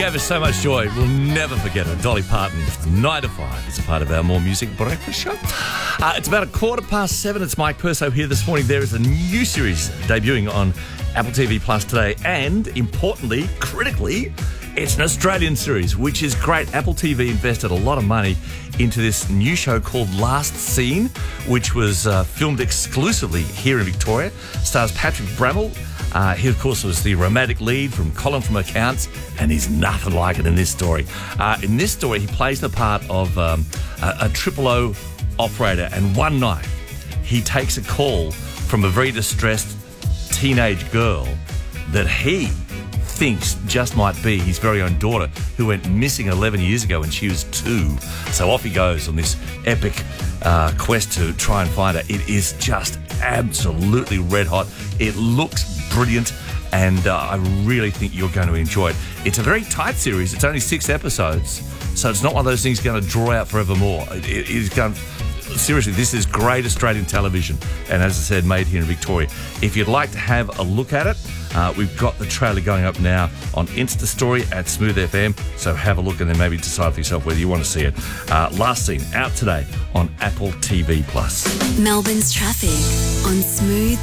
gave us so much joy. We'll never forget her. Dolly Parton, 9 to 5. It's a part of our More Music Breakfast show. It's about 7:15. It's Mike Perso here this morning. There is a new series debuting on Apple TV Plus today. And importantly, critically, it's an Australian series, which is great. Apple TV invested a lot of money into this new show called Last Scene, which was filmed exclusively here in Victoria. Stars Patrick Brammall. He, of course, was the romantic lead from Colin from Accounts, and he's nothing like it in this story. In this story, he plays the part of a 000 operator, and one night he takes a call from a very distressed teenage girl that he thinks just might be his very own daughter, who went missing 11 years ago when she was 2. So off he goes on this epic quest to try and find her. It is just absolutely red hot. It looks brilliant, and I really think you're going to enjoy it. It's a very tight series. It's only 6 episodes, so it's not one of those things going to draw out forevermore. It is going... Seriously, this is great Australian television, and as I said, made here in Victoria. If you'd like to have a look at it, we've got the trailer going up now on Insta Story at Smooth FM, so have a look and then maybe decide for yourself whether you want to see it. Last Scene, out today on Apple TV+. Melbourne's traffic on Smooth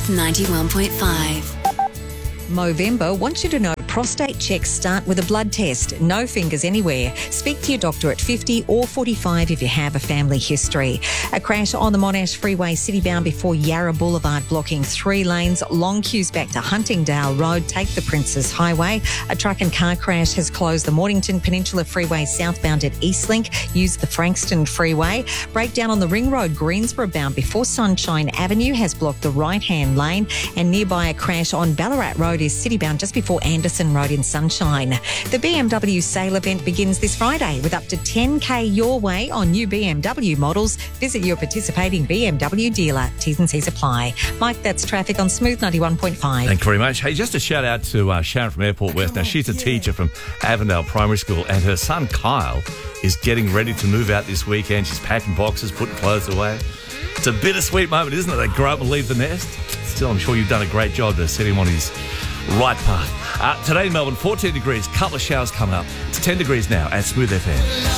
91.5. Movember wants you to know prostate checks start with a blood test. No fingers anywhere. Speak to your doctor at 50 or 45 if you have a family history. A crash on the Monash Freeway citybound before Yarra Boulevard blocking 3 lanes. Long queues back to Huntingdale Road. Take the Princes Highway. A truck and car crash has closed the Mornington Peninsula Freeway southbound at Eastlink. Use the Frankston Freeway. Breakdown on the Ring Road Greensborough bound before Sunshine Avenue has blocked the right-hand lane. And nearby a crash on Ballarat Road is citybound just before Anderson Road in Sunshine. The BMW sale event begins this Friday with up to 10k your way on new BMW models. Visit your participating BMW dealer. T's and C's apply. Mike, that's traffic on Smooth 91.5. Thank you very much. Hey, just a shout out to Sharon from Airport West. Now, she's a teacher from Avondale Primary School, and her son Kyle is getting ready to move out this weekend. She's packing boxes, putting clothes away. It's a bittersweet moment, isn't it? They grow up and leave the nest. Still, I'm sure you've done a great job to set him on his right path. Today in Melbourne, 14 degrees, couple of showers coming up. It's 10 degrees now at Smooth FM.